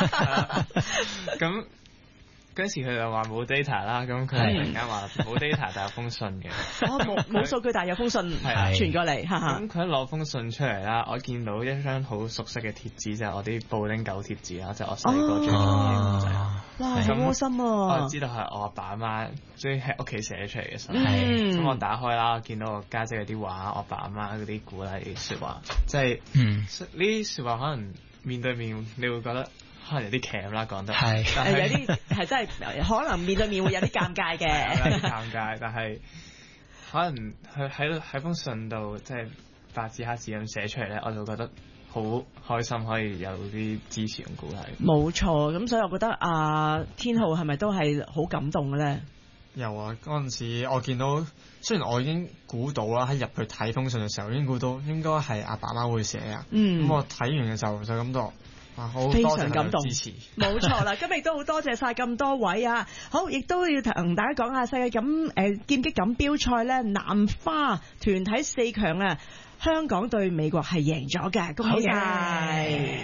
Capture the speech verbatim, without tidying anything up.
咁嗰時佢就話冇 data 啦，咁佢突然間話冇 data 但有封信嘅。 哦，冇冇數據但有封信傳過嚟， 咁佢一攞封信出嚟啦，我見到一張好熟悉嘅貼紙，就係、是、我啲布丁狗貼紙啦，就係、我細個最中意嘅公仔。 哇，好窩心啊！ 我知道係我阿爸阿媽中意喺屋企寫出嚟嘅信， 咁、 嗯、我打開啦，我見到我家姐嗰啲畫，我爸阿媽嗰啲鼓勵説話，即係呢啲説話可能面對面你會覺得。可能有啲鉗啦，講得係， 但係有啲係真係可能面對面會有啲尷尬嘅， 有啲尷尬。但係可能佢喺喺封信度，即係白紙黑字咁寫出嚟咧，我就覺得好開心，可以有啲支持同鼓勵。 冇錯，咁所以我覺得阿、啊、天浩係咪都係好感動嘅咧？ 有啊，嗰陣時我見到，雖然我已經估到啦，喺入去睇封信嘅時候已經估到應該係阿爸媽會寫啊。嗯，咁我睇完嘅時候就感到。啊、好非常感動， 支持， 冇錯啦！今日亦都好多謝晒咁多位啊！好，亦都要同大家講下世界錦誒劍擊錦標賽咧，男花團體四強啊，香港對美國係贏咗嘅，恭喜晒！